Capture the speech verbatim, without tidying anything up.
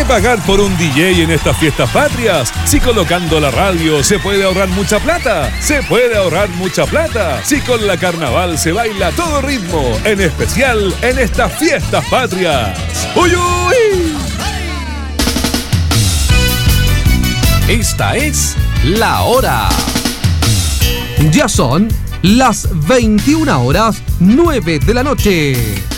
qué pagar por un D J en estas fiestas patrias? Si colocando la radio se puede ahorrar mucha plata. Se puede ahorrar mucha plata. Si con la Carnaval se baila a todo ritmo, en especial en estas fiestas patrias. ¡Uy, uy! Esta es La Hora. Ya son las veintiuna horas nueve de la noche.